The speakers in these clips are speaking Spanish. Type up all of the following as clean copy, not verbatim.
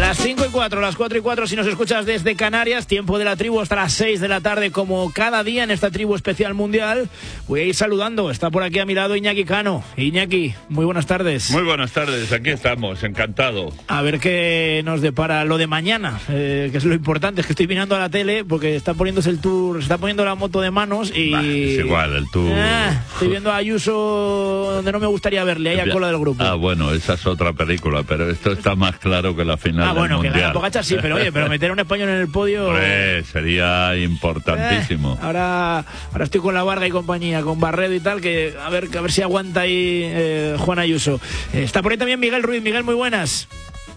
Las 5:04, las 4:04 si nos escuchas desde Canarias, tiempo de la tribu hasta las 6 de la tarde como cada día en esta tribu especial mundial. Voy a ir saludando, está por aquí a mi lado Iñaki Cano. Iñaki, muy buenas tardes. Muy buenas tardes, aquí estamos, encantado. A ver qué nos depara lo de mañana, que es lo importante, es que estoy mirando a la tele porque está poniéndose el Tour, se está poniendo la moto de manos y... Es igual, el Tour... estoy viendo a Ayuso donde no me gustaría verle, ahí a cola del grupo. Bueno, esa es otra película, pero esto está más claro que la final del bueno, Mundial. Que gana Pogačar sí, pero oye, pero meter a un español en el podio... sería importantísimo. Ahora estoy con la Varga y compañía, con Barredo y tal, que a ver si aguanta ahí Juan Ayuso. Está por ahí también Miguel Ruiz. Miguel, muy buenas.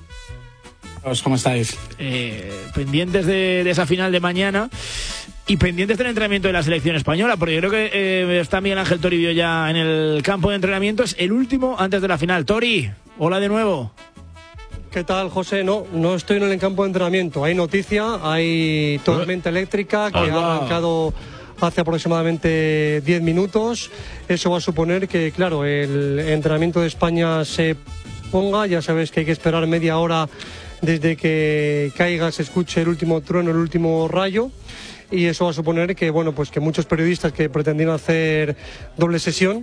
¿Cómo estáis? Pendientes de esa final de mañana y pendientes del entrenamiento de la selección española, porque creo que está Miguel Ángel Toribio ya en el campo de entrenamiento. Es el último antes de la final. Tori, hola de nuevo. ¿Qué tal, José? No estoy en el campo de entrenamiento. Hay noticia, hay tormenta eléctrica que ha arrancado hace aproximadamente 10 minutos. Eso va a suponer que, claro, el entrenamiento de España se ponga. Ya sabes que hay que esperar media hora desde que caiga, se escuche el último trueno, el último rayo. Y eso va a suponer que, bueno, pues que muchos periodistas que pretendían hacer doble sesión,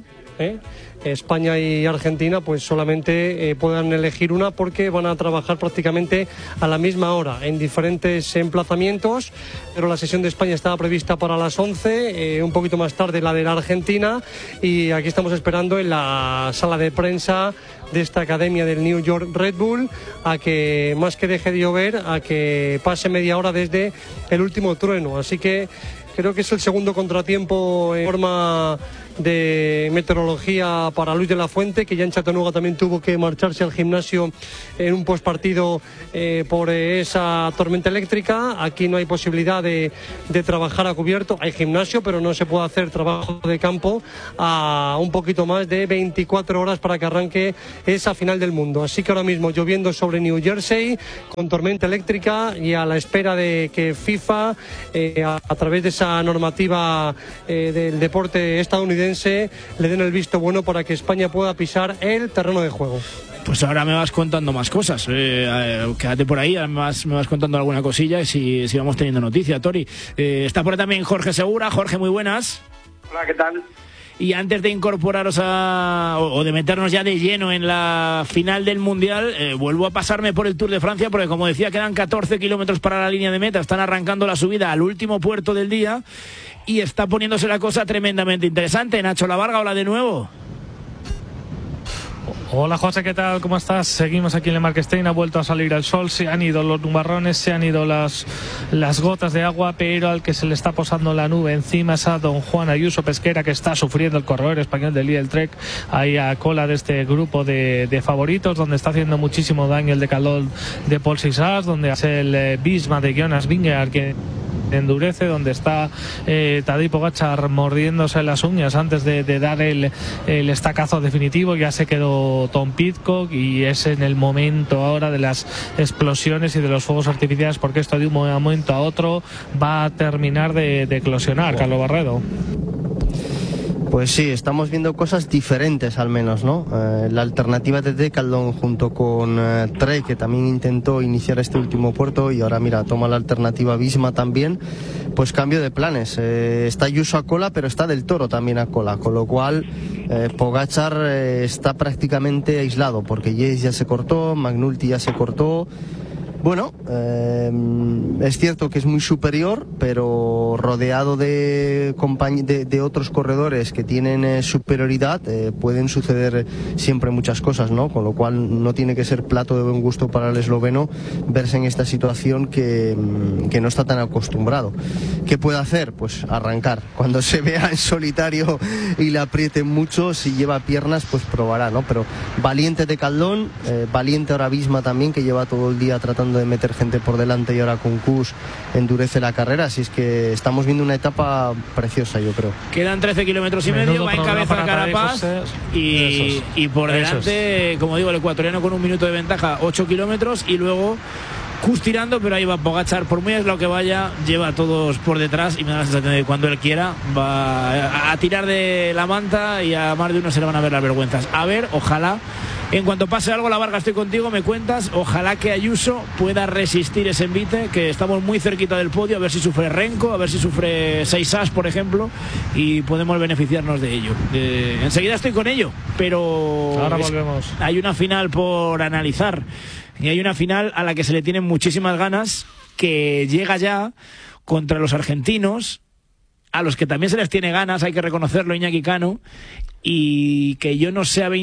España y Argentina, pues solamente puedan elegir una, porque van a trabajar prácticamente a la misma hora en diferentes emplazamientos, pero la sesión de España estaba prevista para las 11, un poquito más tarde la de la Argentina, y aquí estamos esperando en la sala de prensa de esta academia del New York Red Bull a que, más que deje de llover, a que pase media hora desde el último trueno. Así que creo que es el segundo contratiempo en forma de meteorología para Luis de la Fuente, que ya en Chattanooga también tuvo que marcharse al gimnasio en un postpartido por esa tormenta eléctrica. Aquí no hay posibilidad de trabajar a cubierto. Hay gimnasio, pero no se puede hacer trabajo de campo a un poquito más de 24 horas para que arranque esa final del mundo. Así que ahora mismo lloviendo sobre New Jersey, con tormenta eléctrica, y a la espera de que FIFA, a través de esa normativa del deporte estadounidense, le den el visto bueno para que España pueda pisar el terreno de juego. Pues ahora me vas contando más cosas. Quédate por ahí, además me vas contando alguna cosilla y si vamos teniendo noticia, Tori. Está por ahí también Jorge Segura. Jorge, muy buenas. Hola, ¿qué tal? Y antes de incorporaros o de meternos ya de lleno en la final del Mundial, vuelvo a pasarme por el Tour de Francia, porque como decía, quedan 14 kilómetros para la línea de meta. Están arrancando la subida al último puerto del día y está poniéndose la cosa tremendamente interesante. Nacho Lavarga, hola de nuevo. Hola José, ¿qué tal? ¿Cómo estás? Seguimos aquí en el Marquestein, ha vuelto a salir el sol, se han ido los nubarrones, se han ido las gotas de agua, pero al que se le está posando la nube encima es a don Juan Ayuso Pesquera, que está sufriendo el corredor español del Lidl Trek, ahí a cola de este grupo de favoritos, donde está haciendo muchísimo daño el decalón de Paul Sisas, donde hace el Bisma de Jonas Vingegaard, que endurece, donde está Tadej Pogačar mordiéndose las uñas antes de dar el estacazo definitivo. Ya se quedó Tom Pidcock y es en el momento ahora de las explosiones y de los fuegos artificiales, porque esto de un momento a otro va a terminar de eclosionar. Carlos Barredo. Pues sí, estamos viendo cosas diferentes al menos, ¿no? La alternativa de Decathlon junto con Trek, que también intentó iniciar este último puerto, y ahora mira, toma la alternativa Visma también, pues cambio de planes. Está Ayuso a cola, pero está Del Toro también a cola, con lo cual Pogačar está prácticamente aislado, porque Yates ya se cortó, McNulty ya se cortó. Bueno, es cierto que es muy superior, pero rodeado de otros corredores que tienen superioridad, pueden suceder siempre muchas cosas, ¿no? Con lo cual no tiene que ser plato de buen gusto para el esloveno verse en esta situación que no está tan acostumbrado. ¿Qué puede hacer? Pues arrancar. Cuando se vea en solitario y le aprieten mucho, si lleva piernas, pues probará, ¿no? Pero valiente de Caldón, valiente ahora Visma también, que lleva todo el día tratando de meter gente por delante, y ahora con Kuss endurece la carrera. Así es que estamos viendo una etapa preciosa, yo creo. Quedan 13 kilómetros y medio, va en cabeza Carapaz y por delante, como digo, el ecuatoriano con un minuto de ventaja, 8 kilómetros, y luego Kuss tirando, pero ahí va Pogačar, por muy aislado que vaya, lleva a todos por detrás, y me da la sensación de que cuando él quiera va a tirar de la manta y a más de uno se le van a ver las vergüenzas. A ver, ojalá En cuanto pase algo, la Varga, estoy contigo, me cuentas. Ojalá que Ayuso pueda resistir ese envite, que estamos muy cerquita del podio, a ver si sufre Renko, a ver si sufre Seixas, por ejemplo, y podemos beneficiarnos de ello. Enseguida estoy con ello, pero ahora volvemos. Hay una final por analizar, y hay una final a la que se le tienen muchísimas ganas, que llega ya contra los argentinos, a los que también se les tiene ganas, hay que reconocerlo, Iñaki Cano, y que yo no sé, a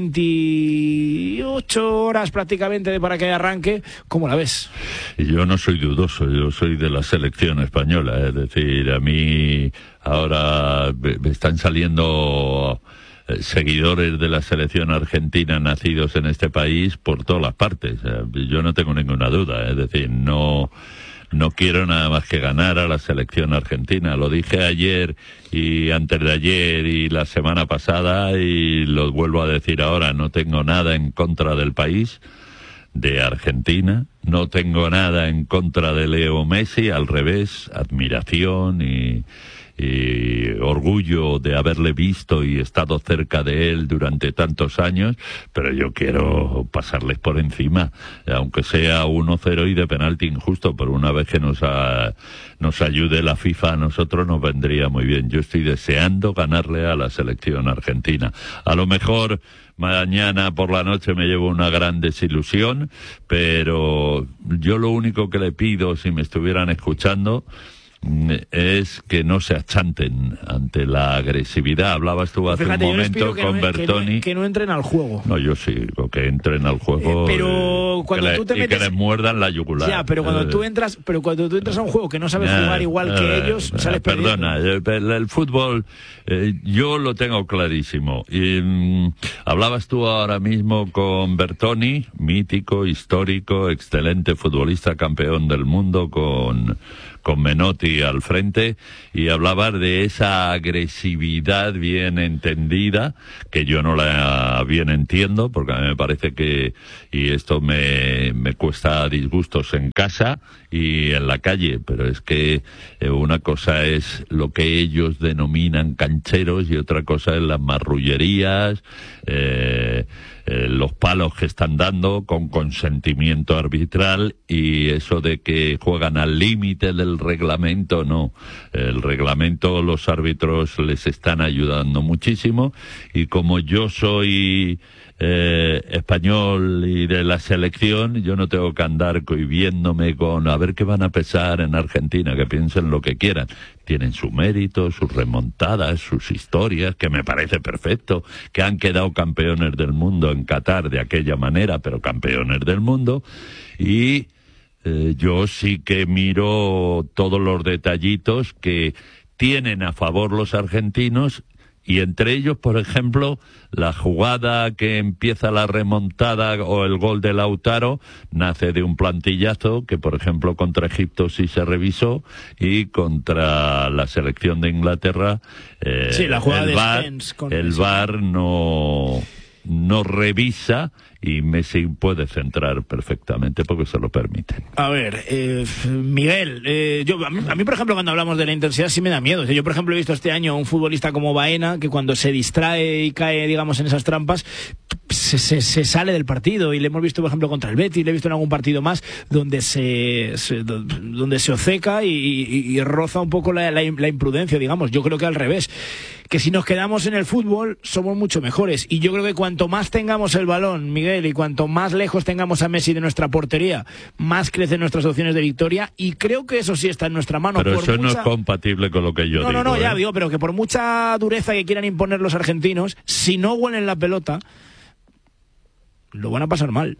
28 horas prácticamente para que arranque, ¿cómo la ves? Yo no soy dudoso, yo soy de la selección española, es decir, a mí ahora me están saliendo seguidores de la selección argentina nacidos en este país por todas las partes. Yo no tengo ninguna duda, es decir, no quiero nada más que ganar a la selección argentina. Lo dije ayer y antes de ayer y la semana pasada, y lo vuelvo a decir ahora. No tengo nada en contra del país, de Argentina. No tengo nada en contra de Leo Messi, al revés, admiración y orgullo de haberle visto y estado cerca de él durante tantos años, pero yo quiero pasarles por encima, aunque sea 1-0 y de penalti injusto, pero una vez que nos ayude la FIFA, a nosotros nos vendría muy bien. Yo estoy deseando ganarle a la selección argentina. A lo mejor mañana por la noche me llevo una gran desilusión, pero yo lo único que le pido, si me estuvieran escuchando, es que no se achanten ante la agresividad. Hablabas tú hace un momento con Bertoni. Que no entren al juego. No, yo sí, que entren al juego, pero cuando tú te metes, y que les muerdan la yugular. Ya, pero cuando tú entras a un juego que no sabes jugar igual que ellos, sales perdiendo. Perdona, el fútbol yo lo tengo clarísimo. Y hablabas tú ahora mismo con Bertoni, mítico, histórico, excelente futbolista, campeón del mundo con Menotti al frente, y hablabas de esa agresividad bien entendida, que yo no la bien entiendo, porque a mí me parece que, y esto me cuesta disgustos en casa y en la calle, pero es que una cosa es lo que ellos denominan cancheros y otra cosa es las marrullerías, los palos que están dando con consentimiento arbitral, y eso de que juegan al límite del reglamento, no. El reglamento, los árbitros les están ayudando muchísimo, y como yo soy español y de la selección, yo no tengo que andar cohibiéndome con a ver qué van a pensar en Argentina, que piensen lo que quieran. Tienen su mérito, sus remontadas, sus historias, que me parece perfecto, que han quedado campeones del mundo en Qatar de aquella manera, pero campeones del mundo, y yo sí que miro todos los detallitos que tienen a favor los argentinos, y entre ellos, por ejemplo, la jugada que empieza la remontada o el gol de Lautaro nace de un plantillazo que, por ejemplo, contra Egipto sí se revisó, y contra la selección de Inglaterra sí, la jugada el VAR no revisa, y Messi puede centrar perfectamente porque se lo permiten. A ver, Miguel, a mí, por ejemplo, cuando hablamos de la intensidad sí me da miedo. Yo, por ejemplo, he visto este año a un futbolista como Baena, que cuando se distrae y cae, digamos, en esas trampas, se sale del partido, y le hemos visto, por ejemplo, contra el Betis, le he visto en algún partido más donde se obceca y roza un poco la imprudencia, digamos. Yo creo que al revés, que si nos quedamos en el fútbol somos mucho mejores, y yo creo que cuanto más tengamos el balón, Miguel, y cuanto más lejos tengamos a Messi de nuestra portería, más crecen nuestras opciones de victoria, y creo que eso sí está en nuestra mano. Pero eso no es compatible con lo que yo digo. No, ya digo, pero que por mucha dureza que quieran imponer los argentinos, si no huelen la pelota, lo van a pasar mal.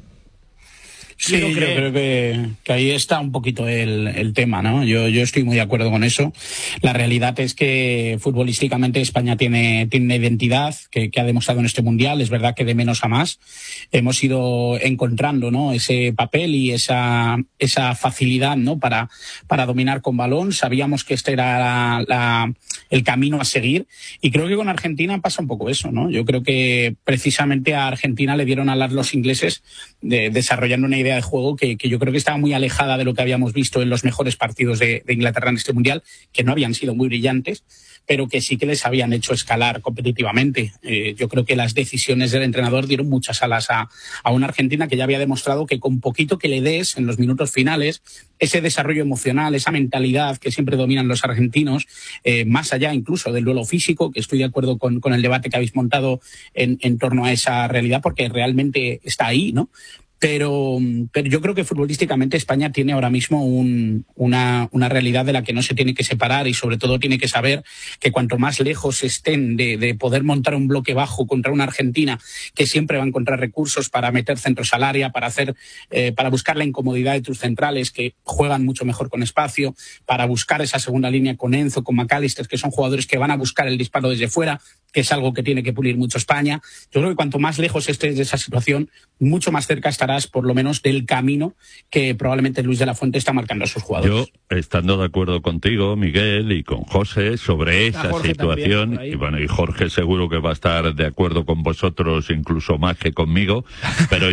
Sí, yo creo que ahí está un poquito el tema, ¿no? Yo estoy muy de acuerdo con eso. La realidad es que futbolísticamente España tiene una identidad que ha demostrado en este Mundial. Es verdad que de menos a más hemos ido encontrando, ¿no?, ese papel y esa facilidad, ¿no?, para dominar con balón. Sabíamos que este era el camino a seguir, y creo que con Argentina pasa un poco eso, ¿no? Yo creo que precisamente a Argentina le dieron alas los ingleses desarrollando una idea idea de juego que yo creo que estaba muy alejada de lo que habíamos visto en los mejores partidos de Inglaterra en este Mundial, que no habían sido muy brillantes, pero que sí que les habían hecho escalar competitivamente. Yo creo que las decisiones del entrenador dieron muchas alas a una Argentina que ya había demostrado que con poquito que le des en los minutos finales, ese desarrollo emocional, esa mentalidad que siempre dominan los argentinos, más allá incluso del duelo físico, que estoy de acuerdo con el debate que habéis montado en torno a esa realidad, porque realmente está ahí, ¿no? Pero yo creo que futbolísticamente España tiene ahora mismo una realidad de la que no se tiene que separar, y sobre todo tiene que saber que cuanto más lejos estén de poder montar un bloque bajo contra una Argentina que siempre va a encontrar recursos para meter centros al área, para buscar la incomodidad de tus centrales que juegan mucho mejor con espacio, para buscar esa segunda línea con Enzo, con McAllister, que son jugadores que van a buscar el disparo desde fuera, que es algo que tiene que pulir mucho España. Yo creo que cuanto más lejos estés de esa situación, mucho más cerca estarás, por lo menos, del camino que probablemente Luis de la Fuente está marcando a sus jugadores. Yo, estando de acuerdo contigo, Miguel, y con José, sobre esa situación, y bueno, y Jorge seguro que va a estar de acuerdo con vosotros, incluso más que conmigo, pero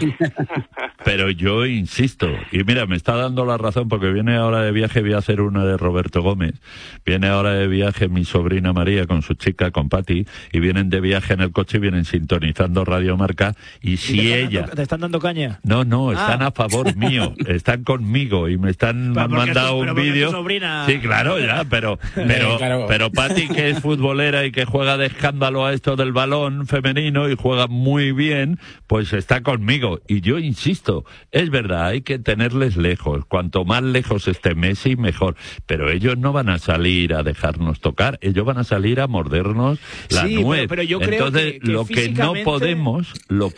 yo insisto, y mira, me está dando la razón, porque viene ahora de viaje, voy a hacer una de Roberto Gómez, viene ahora de viaje mi sobrina María con su chica, con Pati, y vienen de viaje en el coche y vienen sintonizando Radio Marca, y si ella... ¿Te están dando caña? No, están a favor mío, están conmigo, y me han mandado un vídeo. Sí, claro, ya, pero Pati, que es futbolera y que juega de escándalo a esto del balón femenino y juega muy bien, pues está conmigo. Y yo insisto, es verdad, hay que tenerles lejos, cuanto más lejos esté Messi, mejor, pero ellos no van a salir a dejarnos tocar, ellos van a salir a mordernos la nuez. Pero yo creo entonces, que lo que no podemos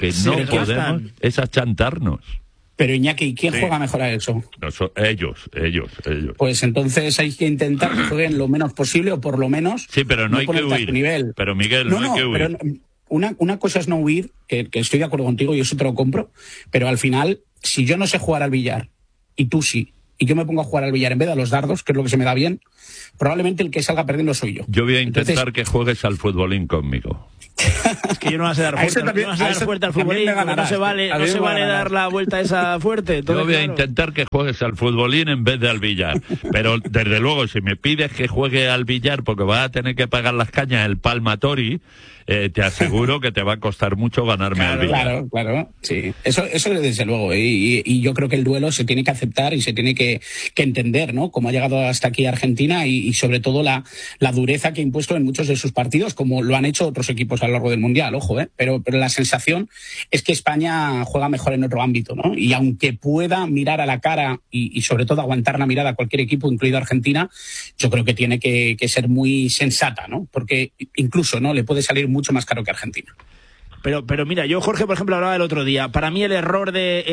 es achantarnos. Pero Iñaki, ¿quién juega mejor a eso? Ellos. Pues entonces hay que intentar que jueguen lo menos posible, o por lo menos... Sí, pero no hay que huir. Nivel. Pero Miguel, no hay que huir. Pero una cosa es no huir, que estoy de acuerdo contigo y eso te lo compro, pero al final, si yo no sé jugar al billar, y tú sí, y yo me pongo a jugar al billar en vez de a los dardos, que es lo que se me da bien, probablemente el que salga perdiendo soy yo. Yo voy a intentar que juegues al futbolín conmigo. Es que yo no voy a dar fuerte al futbolín, no se vale dar la vuelta esa fuerte. Yo voy a intentar que juegues al futbolín en vez de al billar, pero desde luego si me pides que juegue al billar porque vas a tener que pagar las cañas el Palmatori, te aseguro que te va a costar mucho ganarme al billar. Claro, sí. Eso desde luego, y yo creo que el duelo se tiene que aceptar y se tiene que entender, ¿no? Cómo ha llegado hasta aquí Argentina y sobre todo la dureza que ha impuesto en muchos de sus partidos, como lo han hecho otros equipos a lo largo del Mundial, ojo, pero la sensación es que España juega mejor en otro ámbito, ¿no? Y aunque pueda mirar a la cara y sobre todo aguantar la mirada a cualquier equipo, incluido Argentina, yo creo que tiene que ser muy sensata, ¿no? Porque incluso, ¿no?, le puede salir mucho más caro que Argentina. Pero mira, yo, Jorge, por ejemplo, hablaba el otro día. Para mí el error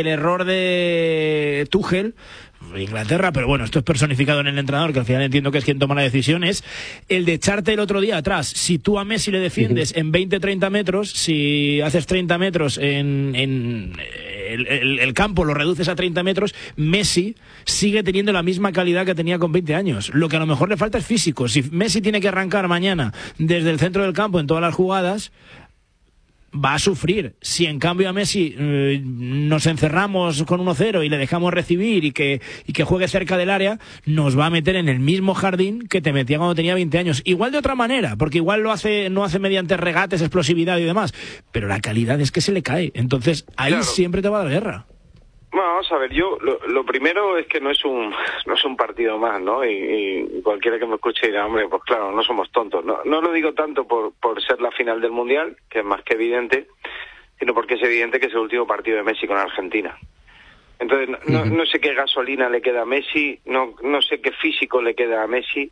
de Tuchel, Inglaterra, pero bueno, esto es personificado en el entrenador, que al final entiendo que es quien toma la decisión, es el de echarte el otro día atrás. Si tú a Messi le defiendes en 20-30 metros, si haces 30 metros en el campo, lo reduces a 30 metros, Messi sigue teniendo la misma calidad que tenía con 20 años. Lo que a lo mejor le falta es físico. Si Messi tiene que arrancar mañana desde el centro del campo en todas las jugadas, va a sufrir. Si en cambio a Messi nos encerramos con 1-0 y le dejamos recibir y que juegue cerca del área, nos va a meter en el mismo jardín que te metía cuando tenía 20 años. Igual de otra manera, porque igual no hace mediante regates, explosividad y demás, pero la calidad es que se le cae. Entonces ahí siempre te va a dar guerra. Bueno, vamos a ver, yo lo primero es que no es un partido más, ¿no? Y cualquiera que me escuche dirá, hombre, pues claro, no somos tontos. No lo digo tanto por ser la final del Mundial, que es más que evidente, sino porque es evidente que es el último partido de Messi con Argentina. Entonces, no sé qué gasolina le queda a Messi, no sé qué físico le queda a Messi,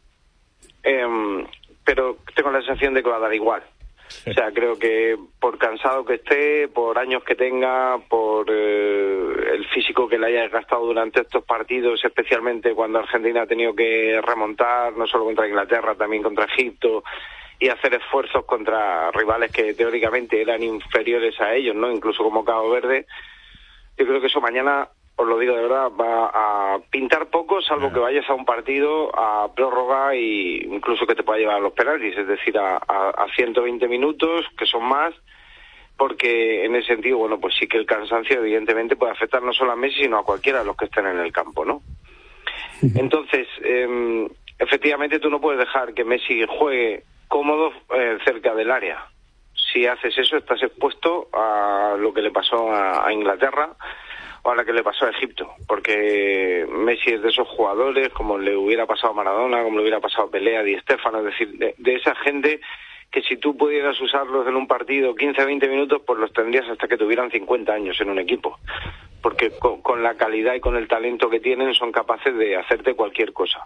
pero tengo la sensación de que va a dar igual. O sea, creo que por cansado que esté, por años que tenga, por el físico que le haya gastado durante estos partidos, especialmente cuando Argentina ha tenido que remontar, no solo contra Inglaterra, también contra Egipto, y hacer esfuerzos contra rivales que teóricamente eran inferiores a ellos, ¿no? Incluso como Cabo Verde. Yo creo que eso mañana, os lo digo de verdad, va a pintar poco, salvo que vayas a un partido a prórroga e incluso que te pueda llevar a los penaltis, es decir, a 120 minutos, que son más, porque en ese sentido, bueno, pues sí que el cansancio evidentemente puede afectar no solo a Messi, sino a cualquiera de los que estén en el campo, ¿no? Entonces, efectivamente tú no puedes dejar que Messi juegue cómodo cerca del área. Si haces eso, estás expuesto a lo que le pasó a Inglaterra o a lo que le pasó a Egipto, porque Messi es de esos jugadores, como le hubiera pasado a Maradona, como le hubiera pasado a Pelé, a Di Stéfano, es decir, de esa gente que si tú pudieras usarlos en un partido 15-20 minutos, pues los tendrías hasta que tuvieran 50 años en un equipo, porque con la calidad y con el talento que tienen son capaces de hacerte cualquier cosa.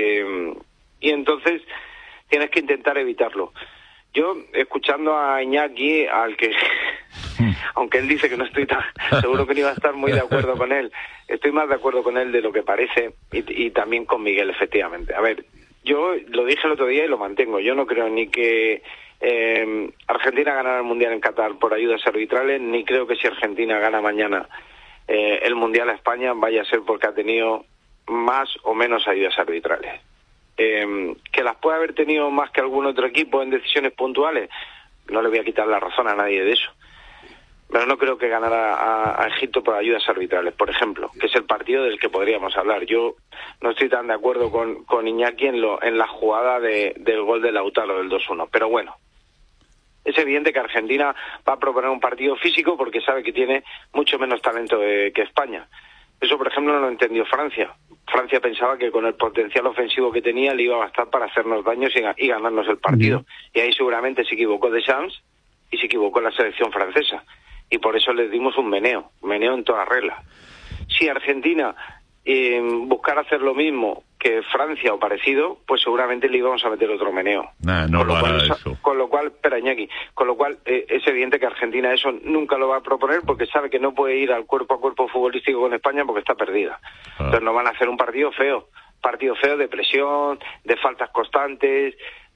Y entonces tienes que intentar evitarlo. Yo, escuchando a Iñaki, al que, aunque él dice que no estoy tan seguro que no iba a estar muy de acuerdo con él, estoy más de acuerdo con él de lo que parece, y también con Miguel, efectivamente. A ver, yo lo dije el otro día y lo mantengo. Yo no creo ni que Argentina ganara el Mundial en Qatar por ayudas arbitrales, ni creo que si Argentina gana mañana el Mundial a España vaya a ser porque ha tenido más o menos ayudas arbitrales. Que las puede haber tenido más que algún otro equipo en decisiones puntuales, no le voy a quitar la razón a nadie de eso. Pero no creo que ganara a Egipto por ayudas arbitrales, por ejemplo, que es el partido del que podríamos hablar. Yo no estoy tan de acuerdo con Iñaki en la jugada del gol de Lautaro, del 2-1. Pero bueno, es evidente que Argentina va a proponer un partido físico porque sabe que tiene mucho menos talento que España. Eso, por ejemplo, no lo entendió Francia. Francia pensaba que con el potencial ofensivo que tenía le iba a bastar para hacernos daños y ganarnos el partido. Y ahí seguramente se equivocó Deschamps y se equivocó la selección francesa. Y por eso les dimos un meneo en toda regla. Si Argentina buscara hacer lo mismo que Francia o parecido, pues seguramente le íbamos a meter otro meneo. No lo hará eso. Con lo cual, espera, Iñaki, es evidente que Argentina eso nunca lo va a proponer porque sabe que no puede ir al cuerpo a cuerpo futbolístico con España porque está perdida. Entonces nos van a hacer un partido feo de presión, de faltas constantes,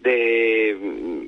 de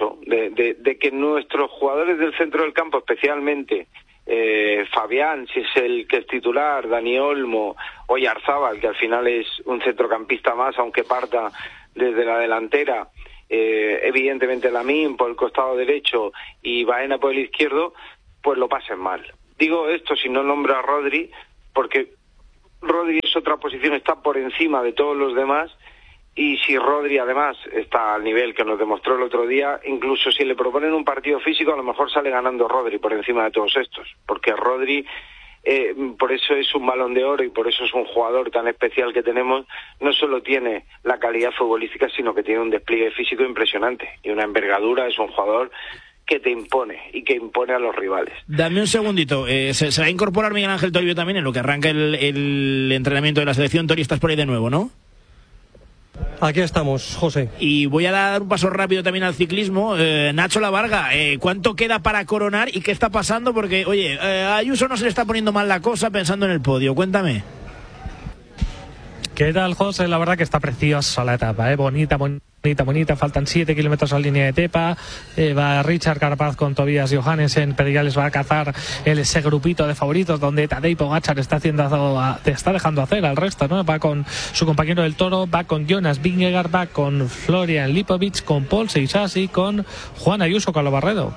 que nuestros jugadores del centro del campo, especialmente Fabián, si es el que es titular, Dani Olmo, Oyarzábal, que al final es un centrocampista más, aunque parta desde la delantera, evidentemente Lamine por el costado derecho y Baena por el izquierdo, pues lo pasen mal. Digo esto si no nombro a Rodri, porque Rodri es otra posición, está por encima de todos los demás, y si Rodri además está al nivel que nos demostró el otro día, incluso si le proponen un partido físico, a lo mejor sale ganando Rodri por encima de todos estos, porque Rodri, por eso es un Balón de Oro y por eso es un jugador tan especial que tenemos, no solo tiene la calidad futbolística, sino que tiene un despliegue físico impresionante y una envergadura. Es un jugador que te impone y que impone a los rivales. Dame un segundito, se va a incorporar Miguel Ángel Toribio también en lo que arranca el entrenamiento de la selección. Tori, estás por ahí de nuevo, ¿no? Aquí estamos, José. Y voy a dar un paso rápido también al ciclismo. Nacho Lavarga, ¿cuánto queda para coronar y qué está pasando? Porque, oye, a Ayuso no se le está poniendo mal la cosa pensando en el podio. Cuéntame. ¿Qué tal, José? La verdad que está preciosa la etapa, bonita. Faltan 7 kilómetros a la línea de Tepa. Va Richard Carapaz con Tobias Johannesen, pero ya les va a cazar ese grupito de favoritos donde Tadej Pogačar está dejando hacer al resto, ¿no? Va con su compañero del Toro, va con Jonas Vingegaard, va con Florian Lipovic, con Paul Seixas y con Juan Ayuso Calobarredo.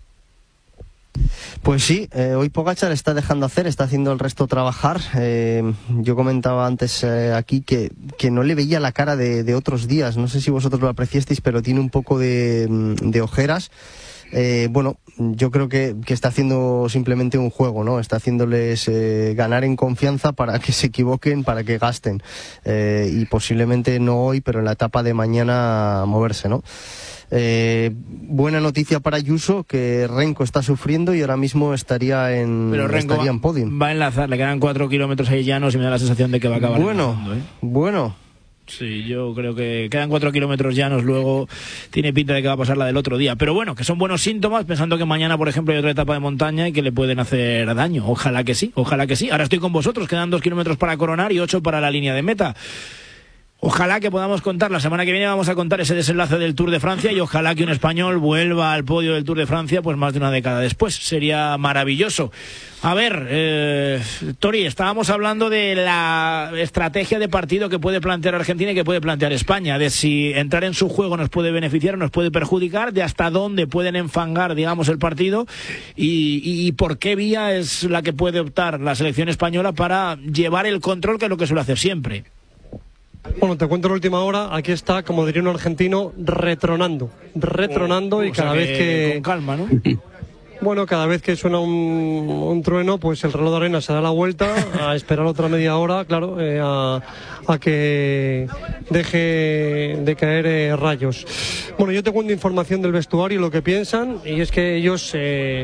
Pues sí, hoy Pogačar está dejando hacer, está haciendo el resto trabajar. Yo comentaba antes aquí que no le veía la cara de otros días. No sé si vosotros lo apreciasteis, pero tiene un poco de ojeras. Yo creo que está haciendo simplemente un juego, ¿no? Está haciéndoles ganar en confianza para que se equivoquen, para que gasten. Y posiblemente no hoy, pero en la etapa de mañana moverse, ¿no? Buena noticia para Ayuso, que Renko está sufriendo y ahora mismo estaría en podio. Va a enlazar, le quedan 4 kilómetros ahí llanos y me da la sensación de que va a acabar. Bueno. Sí, yo creo que quedan 4 kilómetros llanos, luego tiene pinta de que va a pasar la del otro día. Pero bueno, que son buenos síntomas, pensando que mañana, por ejemplo, hay otra etapa de montaña y que le pueden hacer daño. Ojalá que sí. Ahora estoy con vosotros, quedan 2 kilómetros para coronar y 8 para la línea de meta. Ojalá que podamos contar, la semana que viene vamos a contar ese desenlace del Tour de Francia y ojalá que un español vuelva al podio del Tour de Francia pues más de una década después, sería maravilloso. A ver, Tori, estábamos hablando de la estrategia de partido que puede plantear Argentina y que puede plantear España, de si entrar en su juego nos puede beneficiar o nos puede perjudicar, de hasta dónde pueden enfangar, digamos, el partido y por qué vía es la que puede optar la selección española para llevar el control, que es lo que suele hacer siempre. Bueno, te cuento la última hora, aquí está, como diría un argentino, retronando y cada vez que... Con calma, ¿no? Bueno, cada vez que suena un trueno, pues el reloj de arena se da la vuelta a esperar otra media hora, claro, a que deje de caer rayos. Bueno, yo te cuento información del vestuario, lo que piensan, y es que ellos...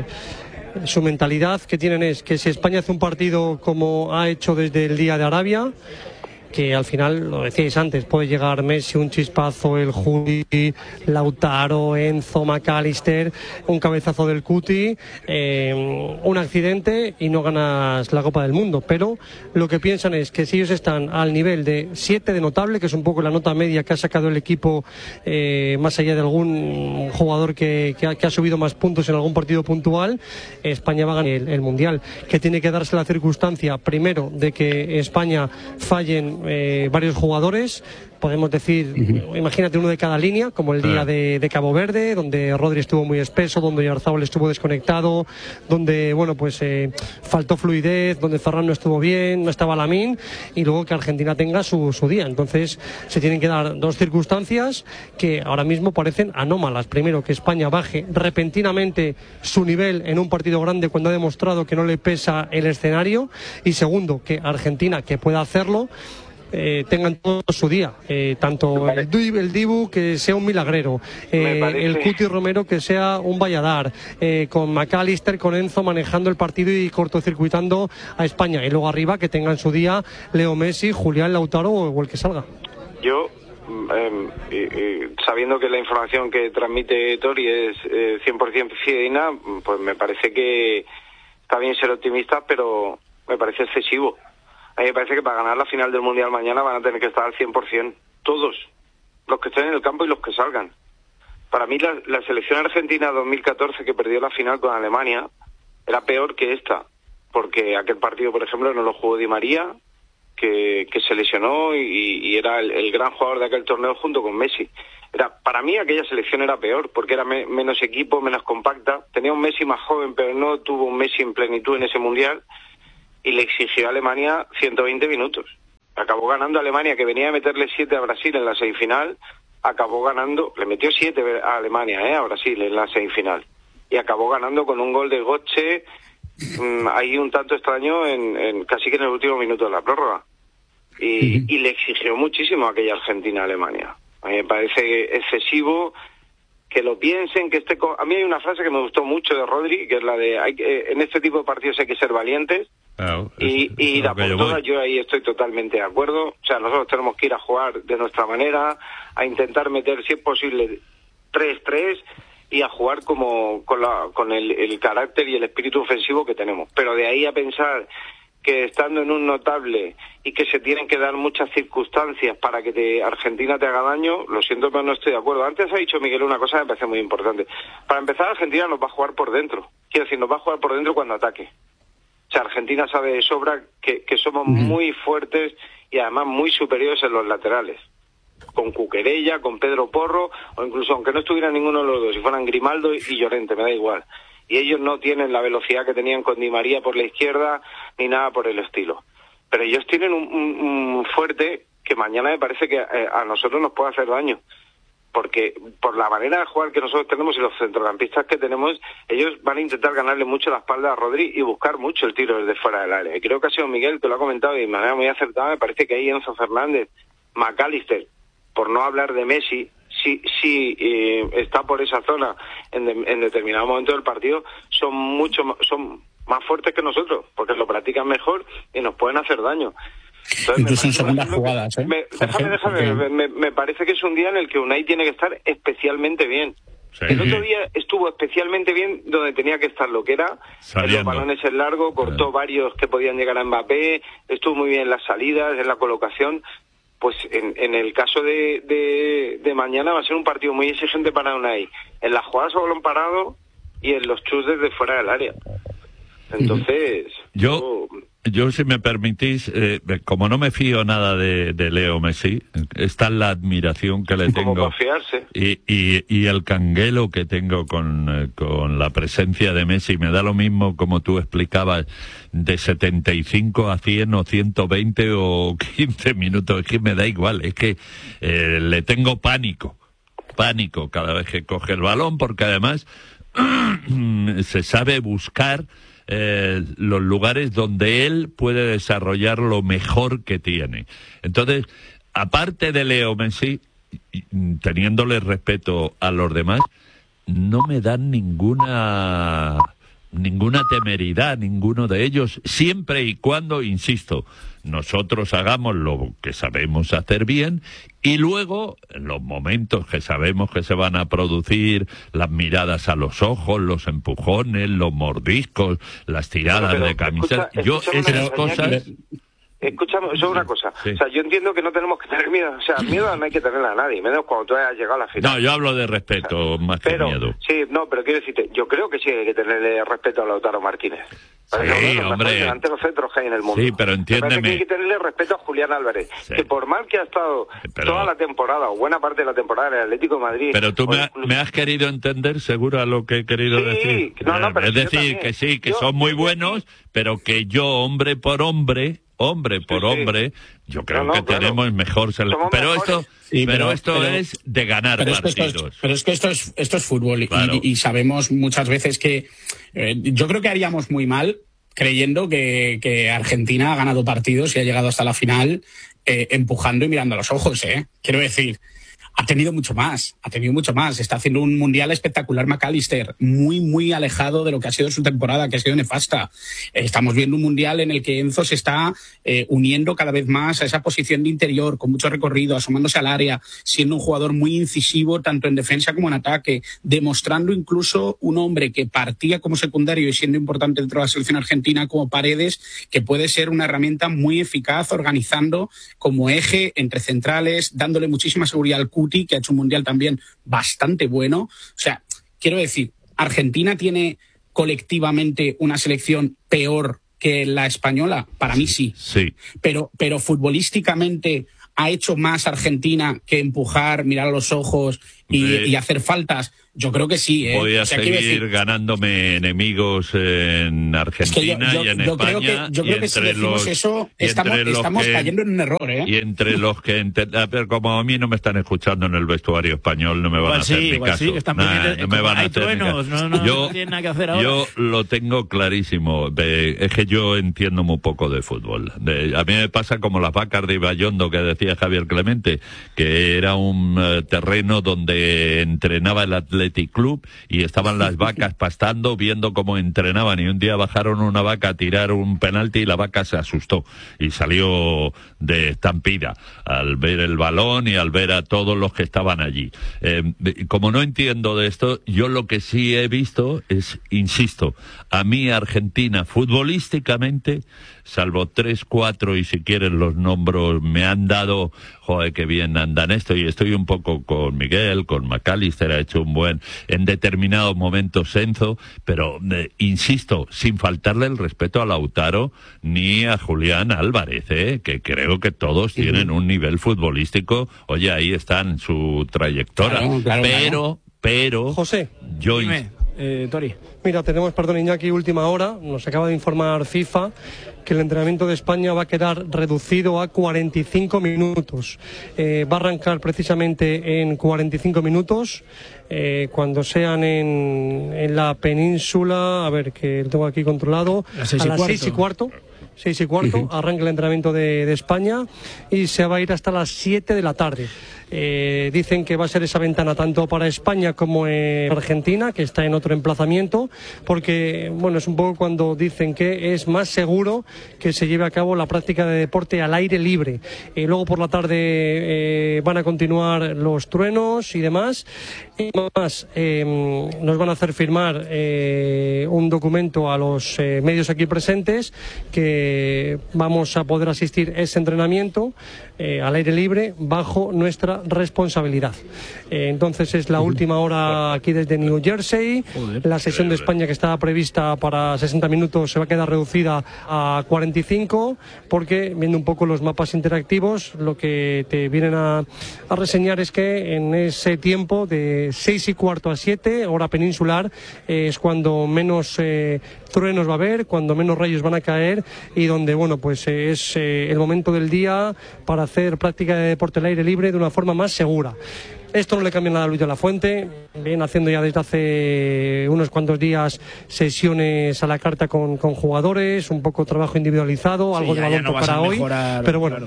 su mentalidad que tienen es que si España hace un partido como ha hecho desde el día de Arabia, que al final, lo decíais antes, puede llegar Messi, un chispazo, el Juli, Lautaro, Enzo, McAllister, un cabezazo del Cuti, un accidente y no ganas la Copa del Mundo. Pero lo que piensan es que si ellos están al nivel de 7 de notable, que es un poco la nota media que ha sacado el equipo, más allá de algún jugador que ha subido más puntos en algún partido puntual, España va a ganar el Mundial. Que tiene que darse la circunstancia, primero, de que España fallen varios jugadores, podemos decir, imagínate uno de cada línea, como el día de Cabo Verde, donde Rodri estuvo muy espeso, donde Oyarzabal estuvo desconectado, donde, bueno, pues faltó fluidez, donde Ferran no estuvo bien, no estaba Lamine, y luego que Argentina tenga su día. Entonces se tienen que dar dos circunstancias que ahora mismo parecen anómalas. Primero, que España baje repentinamente su nivel en un partido grande cuando ha demostrado que no le pesa el escenario, y segundo, que Argentina, que pueda hacerlo, tengan todo su día, tanto el Dibu que sea un milagrero, el Cuti Romero que sea un Valladar, con McAllister, con Enzo manejando el partido y cortocircuitando a España, y luego arriba que tengan su día Leo Messi, Julián, Lautaro o el que salga. Yo, sabiendo que la información que transmite Tori es 100% fidedigna, pues me parece que está bien ser optimista, pero me parece excesivo. A mí me parece que para ganar la final del Mundial mañana van a tener que estar al 100%, todos, los que estén en el campo y los que salgan. Para mí la selección argentina 2014 que perdió la final con Alemania era peor que esta, porque aquel partido, por ejemplo, no lo jugó Di María, que se lesionó y era el gran jugador de aquel torneo junto con Messi. Para mí aquella selección era peor, porque era menos equipo, menos compacta, tenía un Messi más joven, pero no tuvo un Messi en plenitud en ese Mundial, y le exigió a Alemania 120 minutos. Acabó ganando a Alemania, que venía a meterle 7 a Brasil en la semifinal, acabó ganando, le metió 7 a Alemania, a Brasil en la semifinal, y acabó ganando con un gol de Götze, ahí un tanto extraño, en casi que en el último minuto de la prórroga. Y le exigió muchísimo a aquella Argentina-Alemania. A mí me parece excesivo que lo piensen, que a mí hay una frase que me gustó mucho de Rodri, que es la de en este tipo de partidos hay que ser valientes. Y ir a por todas. Yo ahí estoy totalmente de acuerdo. O sea, nosotros tenemos que ir a jugar de nuestra manera, a intentar meter, si es posible, 3-3 y a jugar con el carácter y el espíritu ofensivo que tenemos. Pero de ahí a pensar que estando en un notable y que se tienen que dar muchas circunstancias para que Argentina te haga daño, lo siento, pero no estoy de acuerdo. Antes ha dicho Miguel una cosa que me parece muy importante. Para empezar, Argentina nos va a jugar por dentro. Quiero decir, nos va a jugar por dentro cuando ataque. O sea, Argentina sabe de sobra que somos muy fuertes y además muy superiores en los laterales. Con Cuquerella, con Pedro Porro, o incluso aunque no estuvieran ninguno de los dos, si fueran Grimaldo y Llorente, me da igual. Y ellos no tienen la velocidad que tenían con Di María por la izquierda, ni nada por el estilo. Pero ellos tienen un fuerte que mañana me parece que a nosotros nos puede hacer daño. Porque por la manera de jugar que nosotros tenemos y los centrocampistas que tenemos, ellos van a intentar ganarle mucho la espalda a Rodri y buscar mucho el tiro desde fuera del área. Y creo que ha sido Miguel que lo ha comentado de manera muy acertada. Me parece que ahí Enzo Fernández, McAllister, por no hablar de Messi, si está por esa zona en determinado momento del partido, son más fuertes que nosotros, porque lo practican mejor y nos pueden hacer daño. Entonces, incluso en segundas jugadas, Déjame. Me parece que es un día en el que Unai tiene que estar especialmente bien. Sí. El otro día estuvo especialmente bien donde tenía que estar, lo que era en los balones en largo, cortó varios que podían llegar a Mbappé, estuvo muy bien en las salidas, en la colocación, pues en el caso de mañana va a ser un partido muy exigente para Unai, en las jugadas a balón parado y en los chus desde fuera del área. Entonces, yo si me permitís, como no me fío nada de Leo Messi, está es la admiración que le tengo confiarse. y el canguelo que tengo con la presencia de Messi. Me da lo mismo, como tú explicabas, de 75 a 100 o 120 o 15 minutos, es que me da igual, es que le tengo pánico cada vez que coge el balón, porque además se sabe buscar los lugares donde él puede desarrollar lo mejor que tiene. Entonces, aparte de Leo Messi, teniéndole respeto a los demás, no me dan ninguna temeridad, ninguno de ellos, siempre y cuando, insisto, nosotros hagamos lo que sabemos hacer bien, y luego, en los momentos que sabemos que se van a producir, las miradas a los ojos, los empujones, los mordiscos, las tiradas de camiseta, esas cosas... Escúchame, eso es una cosa. Sí. O sea, yo entiendo que no tenemos que tener miedo. O sea, miedo no hay que tenerle a nadie, menos cuando tú hayas llegado a la final. No, yo hablo de respeto, más que miedo. Sí, no, pero quiero decirte, yo creo que sí hay que tenerle respeto a Lautaro Martínez. Sí, hombre. Ante los centros que hay en el mundo. Sí, pero entiéndeme. Que hay que tenerle respeto a Julián Álvarez. Sí. Que por mal que ha estado toda la temporada, o buena parte de la temporada en el Atlético de Madrid... Pero tú me has querido entender, seguro, a lo que he querido decir. No, pero es decir, que sí, que son muy buenos, pero que yo, hombre por hombre, yo creo que tenemos mejor selección. Pero esto es de ganar partidos. Pero es que esto es fútbol, claro. y sabemos muchas veces que yo creo que haríamos muy mal creyendo que Argentina ha ganado partidos y ha llegado hasta la final empujando y mirando a los ojos. Quiero decir, ha tenido mucho más. Está haciendo un mundial espectacular McAllister, muy, muy alejado de lo que ha sido su temporada, que ha sido nefasta. Estamos viendo un mundial en el que Enzo se está uniendo cada vez más a esa posición de interior, con mucho recorrido, asomándose al área, siendo un jugador muy incisivo, tanto en defensa como en ataque, demostrando incluso un hombre que partía como secundario y siendo importante dentro de la selección argentina como Paredes, que puede ser una herramienta muy eficaz, organizando como eje entre centrales, dándole muchísima seguridad al Cuti, que ha hecho un mundial también bastante bueno. O sea, quiero decir, ¿Argentina tiene colectivamente una selección peor que la española? Para mí sí. Pero futbolísticamente ha hecho más Argentina que empujar, mirar a los ojos y hacer faltas. Yo creo que sí. Voy a seguir ganándome enemigos en Argentina y en España. Yo creo que si decimos eso, estamos cayendo en un error. Y entre los que... Pero como a mí no me están escuchando en el vestuario español, no me van a hacer ni caso. Sí, están no me van a hacer ni caso. No tienen nada que hacer ahora. Yo lo tengo clarísimo. Es que yo entiendo muy poco de fútbol. A mí me pasa como las vacas de Ibayondo que decía Javier Clemente, que era un terreno donde entrenaba el Athletic Club y estaban las vacas pastando, viendo cómo entrenaban, y un día bajaron una vaca a tirar un penalti y la vaca se asustó y salió de estampida al ver el balón y al ver a todos los que estaban allí. Como no entiendo de esto, yo lo que sí he visto es, insisto, a mí Argentina futbolísticamente, salvo 3, 4 y si quieren los nombres, me han dado, joder, qué bien andan esto, y estoy un poco con Miguel, con McAllister, ha hecho un buen, en determinados momentos Enzo, pero insisto, sin faltarle el respeto a Lautaro ni a Julián Álvarez, que creo que todos tienen un nivel futbolístico, oye, ahí están su trayectoria, pero José, yo dime, Tori. Mira, tenemos, Iñaki, última hora. Nos acaba de informar FIFA que el entrenamiento de España va a quedar reducido a 45 minutos. Va a arrancar precisamente en 45 minutos, cuando sean en la península, a ver, que lo tengo aquí controlado, a las 6:15. 6:15, arranca el entrenamiento de España y se va a ir hasta las 7 de la tarde. Dicen que va a ser esa ventana tanto para España como Argentina, que está en otro emplazamiento, porque bueno, es un poco cuando dicen que es más seguro que se lleve a cabo la práctica de deporte al aire libre. Luego por la tarde van a continuar los truenos y demás. Y más, nos van a hacer firmar un documento a los medios aquí presentes que vamos a poder asistir a ese entrenamiento al aire libre bajo nuestra responsabilidad. Entonces es la última hora aquí desde New Jersey. La sesión de España, que estaba prevista para 60 minutos, se va a quedar reducida a 45, porque viendo un poco los mapas interactivos, lo que te vienen a reseñar es que en ese tiempo de 6:15 a 7, hora peninsular, es cuando menos truenos va a haber, cuando menos rayos van a caer, y donde bueno, pues es el momento del día para hacer práctica de deporte al aire libre de una forma más segura. Esto no le cambia nada a Luis de la Fuente, viene haciendo ya desde hace unos cuantos días sesiones a la carta con jugadores, un poco trabajo individualizado, sí, algo de balón para hoy, pero bueno,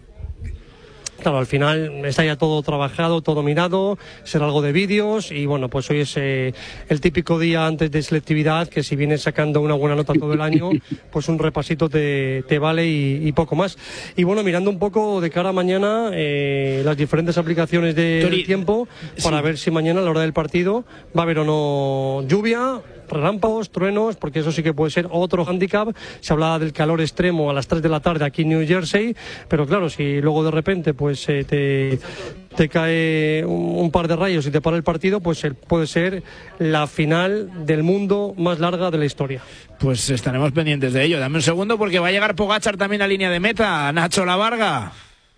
claro, al final está ya todo trabajado, todo mirado, será algo de vídeos, y bueno, pues hoy es el típico día antes de selectividad, que si vienes sacando una buena nota todo el año, pues un repasito te vale y poco más. Y bueno, mirando un poco de cara a mañana las diferentes aplicaciones del tiempo, para ver si mañana a la hora del partido va a haber o no lluvia, relámpagos, truenos, porque eso sí que puede ser otro hándicap. Se hablaba del calor extremo a las 3 de la tarde aquí en New Jersey, pero claro, si luego de repente pues te cae un par de rayos y te para el partido, pues puede ser la final del mundo más larga de la historia. Pues estaremos pendientes de ello. Dame un segundo, porque va a llegar Pogačar también a línea de meta. Nacho Lavarga.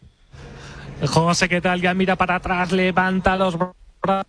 José, ¿qué tal? Ya mira para atrás, levanta los brazos.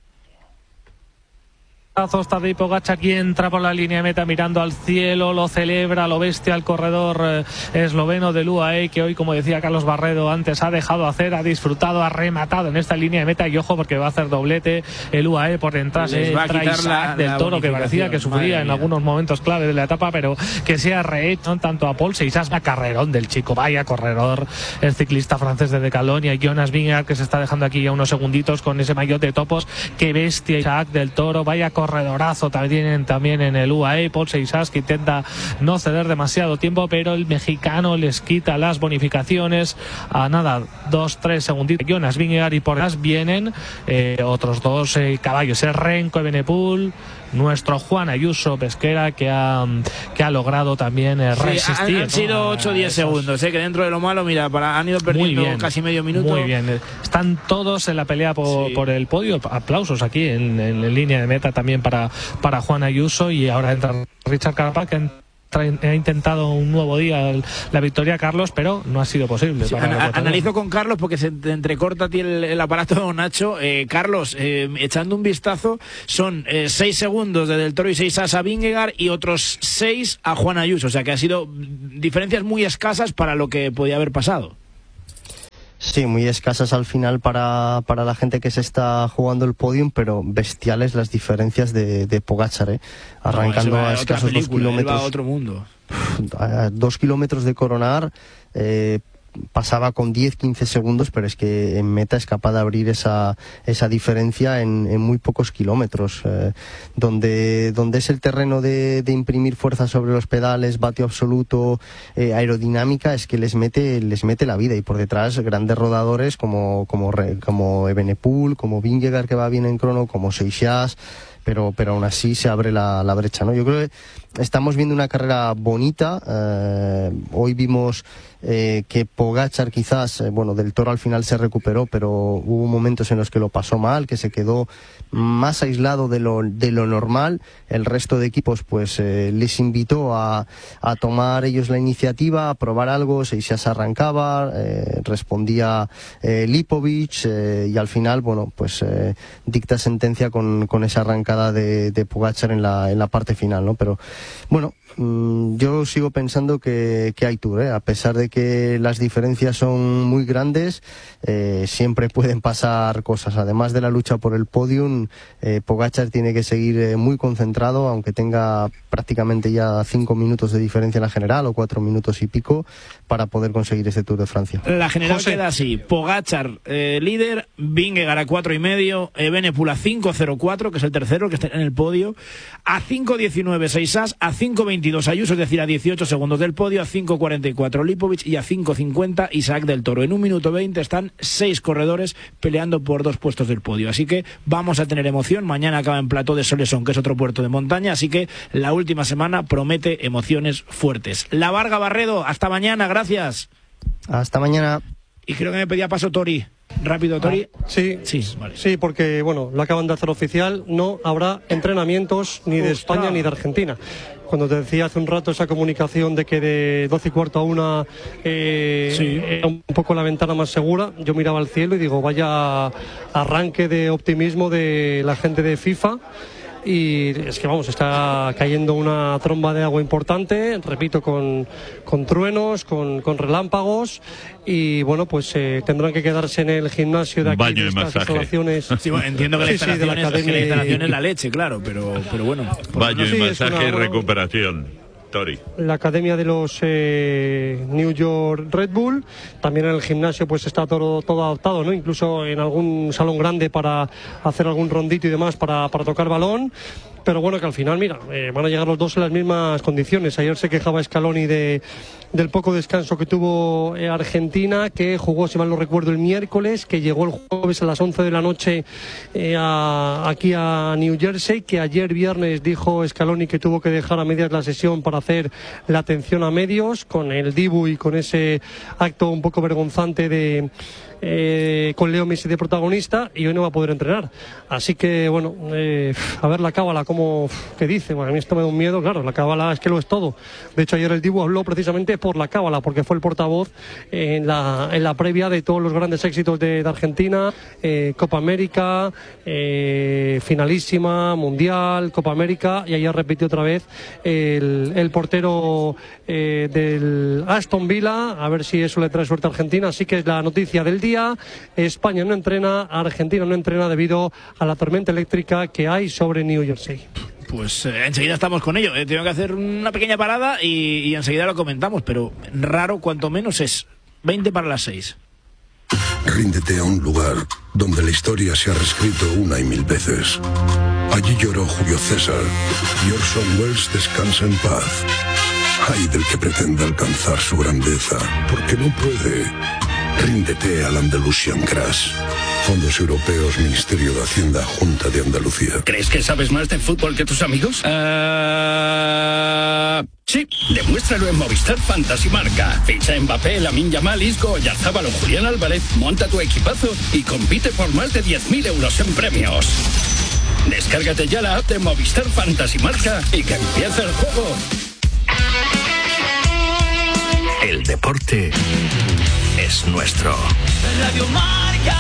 Tadej Pogačar, aquí entra por la línea de meta mirando al cielo, lo celebra, lo bestia el corredor esloveno del UAE, que hoy, como decía Carlos Barredo antes, ha dejado hacer, ha disfrutado, ha rematado en esta línea de meta, y ojo, porque va a hacer doblete el UAE por detrás. Entra Isaac del Toro, que parecía que sufría en algunos momentos clave de la etapa, pero que se ha rehecho tanto a Paul Seixas, a carrerón del chico, vaya corredor, el ciclista francés de Decathlon, y Jonas Vingegaard, que se está dejando aquí ya unos segunditos con ese maillot de topos, que bestia Isaac del Toro, vaya corredorazo también en el UAE. Paul Seixas, que intenta no ceder demasiado tiempo, pero el mexicano les quita las bonificaciones a nada, 2-3 segunditos. Jonas Vingegaard, y por detrás vienen otros dos caballos, Renko Evenepoel, nuestro Juan Ayuso Pesquera, que ha logrado también resistir. Han sido 8-10 segundos, que dentro de lo malo, mira, han ido perdiendo casi medio minuto. Muy bien, están todos en la pelea por el podio. Aplausos aquí en línea de meta también para Juan Ayuso, y ahora entra Richard Carapaz, que ha intentado un nuevo día la victoria, Carlos, pero no ha sido posible. Sí, analizo con Carlos, porque se te entrecorta a ti el aparato, Nacho. Carlos, echando un vistazo, son 6 segundos de Del Toro y 6 a Vingegaard, y otros 6 a Juan Ayuso, o sea que ha sido diferencias muy escasas para lo que podía haber pasado. Sí, muy escasas al final para la gente que se está jugando el podium, pero bestiales las diferencias de Pogačar, arrancando a escasos 2 kilómetros. A otro mundo. A 2 kilómetros de coronar, pasaba con 10-15 segundos, pero es que en meta es capaz de abrir esa diferencia en muy pocos kilómetros, donde es el terreno de imprimir fuerza sobre los pedales, vatio absoluto, aerodinámica, es que les mete la vida, y por detrás grandes rodadores como Evenepoel, como Vingegaard, que va bien en crono, como Seixas, pero aún así se abre la brecha, ¿no? Yo creo que estamos viendo una carrera bonita. Hoy vimos que Pogačar quizás, Del Toro al final se recuperó, pero hubo momentos en los que lo pasó mal, que se quedó más aislado de lo normal. El resto de equipos pues les invitó a tomar ellos la iniciativa, a probar algo. Seixas arrancaba, respondía Lipovic, y al final dicta sentencia con esa arrancada de Pogačar en la parte final, ¿no? Pero Bueno, yo sigo pensando que hay Tour, a pesar de que las diferencias son muy grandes, siempre pueden pasar cosas. Además de la lucha por el podium, Pogačar tiene que seguir muy concentrado, aunque tenga prácticamente ya 5 minutos de diferencia en la general o 4 minutos y pico para poder conseguir ese Tour de Francia. La general queda así: Pogačar líder, Vingegaard a 4,5, Evenepoel a 5,04, que es el tercero que está en el podio, a 5,19 Seixas, a 5,22 Ayuso, es decir, a 18 segundos del podio, a 5,44 Lipovic y a 5,50 Isaac del Toro. En 1 minuto 20 están 6 corredores peleando por 2 puestos del podio, así que vamos a tener emoción. Mañana acaba en Plató de Soleson, que es otro puerto de montaña, así que la última semana promete emociones fuertes. La Varga Barredo, hasta mañana, gracias. Hasta mañana. Y creo que me pedía paso Tori. Rápido, Tori. Sí, vale. Sí, porque bueno, lo acaban de hacer oficial, no habrá entrenamientos ni de España ni de Argentina. Cuando te decía hace un rato esa comunicación de que de 12:15 a 1 era un poco la ventana más segura, yo miraba al cielo y digo, vaya arranque de optimismo de la gente de FIFA. Y es que vamos, está cayendo una tromba de agua importante, repito, con truenos, con relámpagos, y bueno, pues tendrán que quedarse en el gimnasio de aquí. Baño de masaje. Sí, bueno, entiendo que la instalación es la leche, claro, pero bueno. Baño de masaje y recuperación. Tori. La academia de los New York Red Bull, también en el gimnasio pues está todo adaptado, ¿no? Incluso en algún salón grande para hacer algún rondito y demás para tocar balón. Pero bueno, que al final, mira, van a llegar los dos en las mismas condiciones. Ayer se quejaba Scaloni del poco descanso que tuvo Argentina, que jugó, si mal no recuerdo, el miércoles, que llegó el jueves a las 11 de la noche aquí a New Jersey, que ayer viernes dijo Scaloni que tuvo que dejar a medias la sesión para hacer la atención a medios, con el Dibu y con ese acto un poco vergonzante con Leo Messi de protagonista, y hoy no va a poder entrenar. Así que bueno, a ver la cábala como que dice. Bueno, a mí esto me da un miedo, claro, la cábala es que lo es todo. De hecho, ayer el Dibu habló precisamente por la cábala, porque fue el portavoz en la previa de todos los grandes éxitos de Argentina, Copa América, finalísima, Mundial, Copa América, y ayer repitió otra vez el portero del Aston Villa, a ver si eso le trae suerte a Argentina. Así que es la noticia del día. España no entrena, Argentina no entrena debido a la tormenta eléctrica que hay sobre New Jersey. Pues enseguida estamos con ello. Tengo que hacer una pequeña parada y enseguida lo comentamos, pero raro cuanto menos es 20 para las 6. Ríndete a un lugar donde la historia se ha reescrito 1 y 1000 veces. Allí lloró Julio César y Orson Welles descansa en paz. Ay del que pretenda alcanzar su grandeza, porque no puede. Ríndete al Andalusian Crash. Fondos Europeos, Ministerio de Hacienda, Junta de Andalucía. ¿Crees que sabes más de fútbol que tus amigos? Sí, demuéstralo en Movistar Fantasy Marca. Ficha Mbappé, Lamine Yamal, Isco, Oyarzabal o Julián Álvarez, monta tu equipazo y compite por más de 10.000 euros en premios. Descárgate ya la app de Movistar Fantasy Marca y que empiece el juego. El deporte es nuestro. Radio Marca.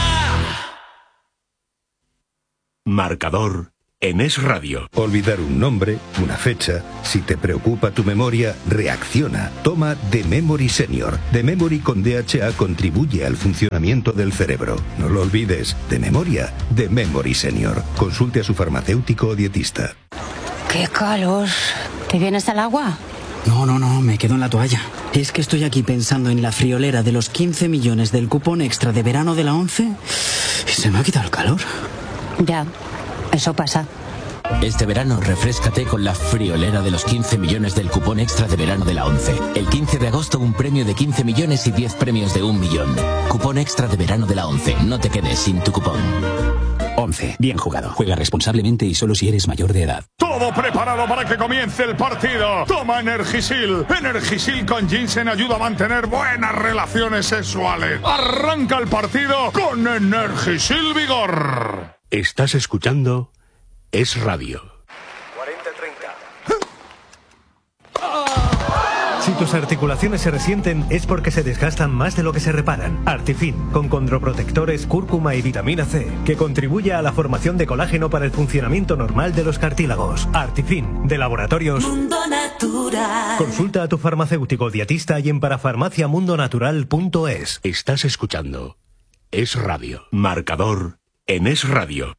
Marcador en Es Radio. Olvidar un nombre, una fecha. Si te preocupa tu memoria, reacciona. Toma The Memory Senior. The Memory con DHA contribuye al funcionamiento del cerebro. No lo olvides. De memoria, The Memory Senior. Consulte a su farmacéutico o dietista. ¡Qué calor! ¿Te vienes al agua? No, me quedo en la toalla. Es que estoy aquí pensando en la friolera de los 15 millones del cupón extra de verano de la 11 y se me ha quitado el calor. Ya, eso pasa. Este verano refréscate con la friolera de los 15 millones del cupón extra de verano de la 11. El 15 de agosto un premio de 15 millones y 10 premios de 1 millón. Cupón extra de verano de la 11. No te quedes sin tu cupón. 11. Bien jugado. Juega responsablemente y solo si eres mayor de edad. Todo preparado para que comience el partido. Toma Energisil. Energisil con ginseng ayuda a mantener buenas relaciones sexuales. Arranca el partido con Energisil Vigor. Estás escuchando Es Radio. 40-30. Si tus articulaciones se resienten es porque se desgastan más de lo que se reparan. Artifin, con condroprotectores, cúrcuma y vitamina C, que contribuye a la formación de colágeno para el funcionamiento normal de los cartílagos. Artifin, de Laboratorios Mundo Natural. Consulta a tu farmacéutico dietista y en parafarmaciamundonatural.es. Estás escuchando Es Radio. Marcador en Es Radio.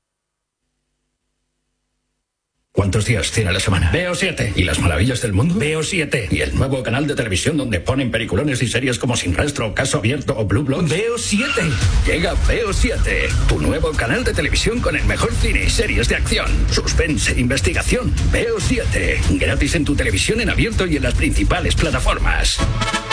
¿Cuántos días tiene la semana? Veo 7. ¿Y las maravillas del mundo? Veo 7. ¿Y el nuevo canal de televisión donde ponen peliculones y series como Sin Rastro, Caso Abierto o Blue Bloods? Veo 7. Llega Veo 7, tu nuevo canal de televisión con el mejor cine y series de acción, suspense, investigación. Veo 7. Gratis en tu televisión en abierto y en las principales plataformas.